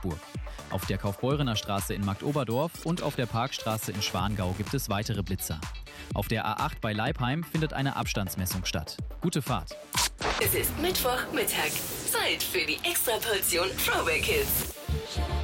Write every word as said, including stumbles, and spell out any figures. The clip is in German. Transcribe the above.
Augsburg. Auf der Kaufbeurener Straße in Marktoberdorf und auf der Parkstraße in Schwangau gibt es weitere Blitzer. Auf der A acht bei Leipheim findet eine Abstandsmessung statt. Gute Fahrt! Es ist Mittwochmittag. Zeit für die Extraportion Throwback Hits.